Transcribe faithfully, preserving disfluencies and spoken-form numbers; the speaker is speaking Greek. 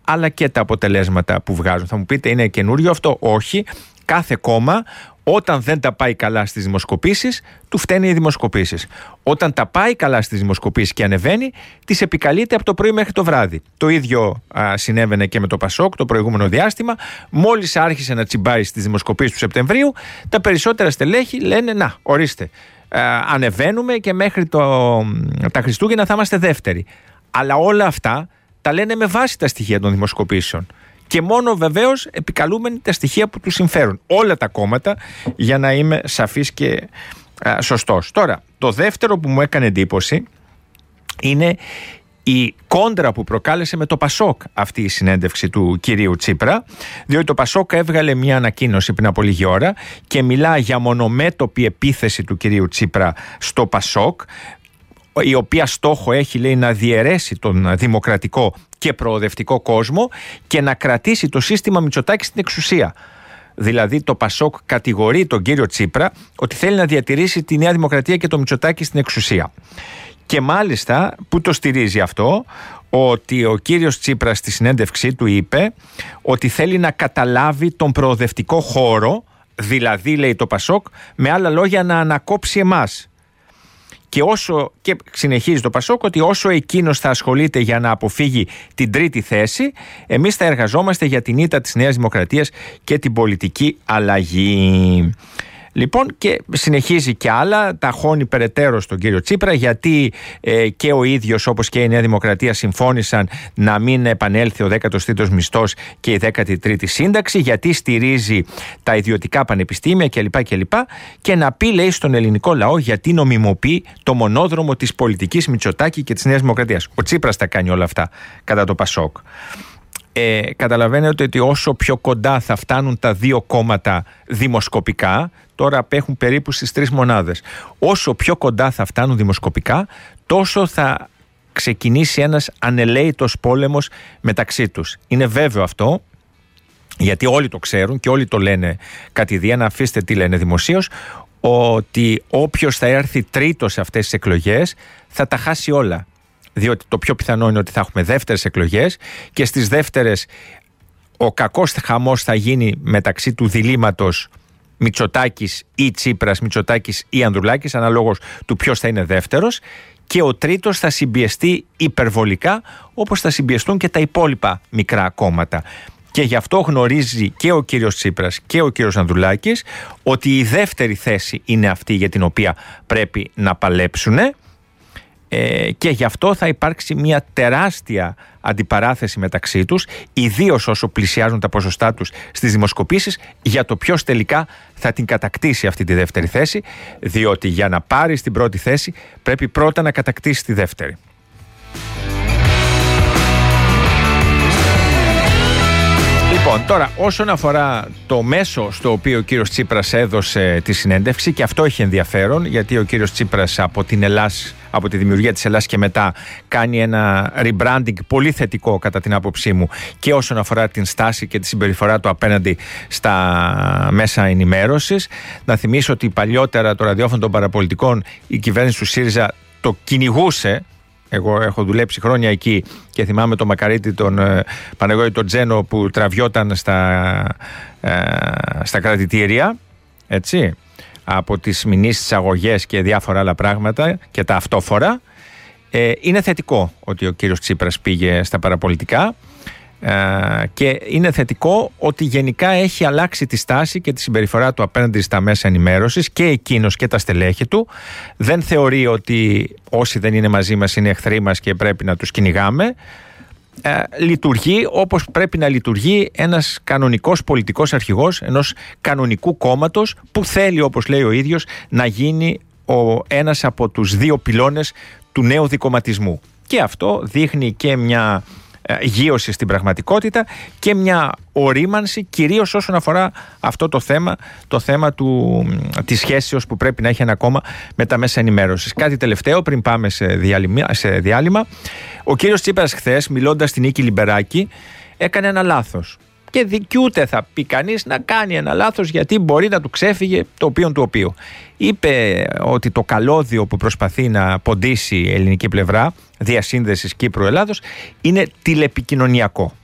αλλά και τα αποτελέσματα που βγάζουν. Θα μου πείτε, είναι καινούριο αυτό? Όχι. Κάθε κόμμα, όταν δεν τα πάει καλά στις δημοσκοπήσεις, του φταίνε οι δημοσκοπήσεις. Όταν τα πάει καλά στις δημοσκοπήσεις και ανεβαίνει, τις επικαλείται από το πρωί μέχρι το βράδυ. Το ίδιο α, συνέβαινε και με το Πασόκ το προηγούμενο διάστημα. Μόλις άρχισε να τσιμπάει στις δημοσκοπήσεις του Σεπτεμβρίου, τα περισσότερα στελέχη λένε να, ορίστε, α, ανεβαίνουμε και μέχρι το, τα Χριστούγεννα θα είμαστε δεύτεροι. Αλλά όλα αυτά τα λένε με βάση τα στοιχεία των δημοσκοπήσεων. Και μόνο βεβαίως επικαλούμενοι τα στοιχεία που τους συμφέρουν. Όλα τα κόμματα, για να είμαι σαφής και α, σωστός. Τώρα, το δεύτερο που μου έκανε εντύπωση είναι η κόντρα που προκάλεσε με το Πασόκ αυτή η συνέντευξη του κυρίου Τσίπρα, διότι το Πασόκ έβγαλε μια ανακοίνωση πριν από λίγη ώρα και μιλά για μονομέτωπη επίθεση του κυρίου Τσίπρα στο Πασόκ, η οποία στόχο έχει, λέει, να διαιρέσει τον δημοκρατικό και προοδευτικό κόσμο και να κρατήσει το σύστημα Μητσοτάκη στην εξουσία. Δηλαδή το Πασόκ κατηγορεί τον κύριο Τσίπρα ότι θέλει να διατηρήσει τη Νέα Δημοκρατία και το Μητσοτάκη στην εξουσία. Και μάλιστα που το στηρίζει αυτό, ότι ο κύριος Τσίπρας στη συνέντευξή του είπε ότι θέλει να καταλάβει τον προοδευτικό χώρο, δηλαδή, λέει, το Πασόκ, με άλλα λόγια, να ανακόψει εμάς. Και, όσο, και συνεχίζει το Πασόκ ότι όσο εκείνος θα ασχολείται για να αποφύγει την τρίτη θέση, εμείς θα εργαζόμαστε για την ήττα της Νέας Δημοκρατίας και την πολιτική αλλαγή. Λοιπόν, και συνεχίζει και άλλα, τα χώνει περαιτέρω στον κύριο Τσίπρα, γιατί ε, και ο ίδιος όπως και η Νέα Δημοκρατία συμφώνησαν να μην επανέλθει ο δέκατος τρίτος μισθός και η δέκατη τρίτη σύνταξη, γιατί στηρίζει τα ιδιωτικά πανεπιστήμια κλπ. κλπ. Και να πει, λέει, στον ελληνικό λαό γιατί νομιμοποιεί το μονόδρομο της πολιτικής Μητσοτάκη και της Νέας Δημοκρατίας. Ο Τσίπρας τα κάνει όλα αυτά κατά το Πασόκ. Ε, καταλαβαίνετε ότι όσο πιο κοντά θα φτάνουν τα δύο κόμματα δημοσκοπικά, τώρα απέχουν περίπου στις τρεις μονάδες, όσο πιο κοντά θα φτάνουν δημοσκοπικά, τόσο θα ξεκινήσει ένας ανελαίητος πόλεμος μεταξύ τους. Είναι βέβαιο αυτό, γιατί όλοι το ξέρουν και όλοι το λένε κατηδίαν, αφήστε τι λένε δημοσίως, ότι όποιος θα έρθει τρίτος σε αυτές τις εκλογές θα τα χάσει όλα. Διότι το πιο πιθανό είναι ότι θα έχουμε δεύτερες εκλογές και στις δεύτερες ο κακός χαμός θα γίνει μεταξύ του διλήμματος Μητσοτάκης ή Τσίπρας, Μητσοτάκης ή Ανδρουλάκης, αναλόγως του ποιος θα είναι δεύτερος, και ο τρίτος θα συμπιεστεί υπερβολικά, όπως θα συμπιεστούν και τα υπόλοιπα μικρά κόμματα. Και γι' αυτό γνωρίζει και ο κύριος Τσίπρας και ο κύριος Ανδρουλάκης ότι η δεύτερη θέση είναι αυτή για την οποία πρέπει να παλέψουν. Ε, και γι' αυτό θα υπάρξει μια τεράστια αντιπαράθεση μεταξύ τους, ιδίως όσο πλησιάζουν τα ποσοστά τους στις δημοσκοπήσεις, για το ποιος τελικά θα την κατακτήσει αυτή τη δεύτερη θέση, διότι για να πάρεις την πρώτη θέση πρέπει πρώτα να κατακτήσεις τη δεύτερη. Λοιπόν, τώρα όσον αφορά το μέσο στο οποίο ο κύριος Τσίπρας έδωσε τη συνέντευξη, και αυτό έχει ενδιαφέρον, γιατί ο κύριος Τσίπρας από την Ελλάς, από τη δημιουργία της Ελλάς και μετά, κάνει ένα rebranding πολύ θετικό κατά την άποψή μου και όσον αφορά την στάση και τη συμπεριφορά του απέναντι στα μέσα ενημέρωσης. Να θυμίσω ότι παλιότερα το ραδιόφωνο των παραπολιτικών η κυβέρνηση του ΣΥΡΙΖΑ το κυνηγούσε. Εγώ έχω δουλέψει χρόνια εκεί και θυμάμαι τον Μακαρίτη, τον ε, Παναγιώτη τον Τζένο, που τραβιόταν στα, ε, στα κρατητήρια, έτσι, από τις μηνύσεις, τις αγωγές και διάφορα άλλα πράγματα και τα αυτόφορα. Ε, είναι θετικό ότι ο κύριος Τσίπρας πήγε στα παραπολιτικά ε, και είναι θετικό ότι γενικά έχει αλλάξει τη στάση και τη συμπεριφορά του απέναντι στα μέσα ενημέρωσης, και εκείνος και τα στελέχη του. Δεν θεωρεί ότι όσοι δεν είναι μαζί μας είναι εχθροί μας και πρέπει να τους κυνηγάμε. Ε, λειτουργεί όπως πρέπει να λειτουργεί ένας κανονικός πολιτικός αρχηγός ενός κανονικού κόμματος που θέλει, όπως λέει ο ίδιος, να γίνει ο, ένας από τους δύο πυλώνες του νέου δικομματισμού. Και αυτό δείχνει και μια ε, γείωση στην πραγματικότητα και μια ορίμανση, κυρίως όσον αφορά αυτό το θέμα, το θέμα του, της σχέσεως που πρέπει να έχει ένα κόμμα με τα μέσα ενημέρωσης. Κάτι τελευταίο πριν πάμε σε διάλειμμα, σε διάλειμμα. Ο κύριος Τσίπρας χθες, μιλώντας στην Νίκη Λιμπεράκη, έκανε ένα λάθος. Και δικαιούται, θα πει κανείς, να κάνει ένα λάθος, γιατί μπορεί να του ξέφυγε το οποίο του οποίου. Είπε ότι το καλώδιο που προσπαθεί να ποντίσει η ελληνική πλευρά διασύνδεσης Κύπρου-Ελλάδος είναι τηλεπικοινωνιακό.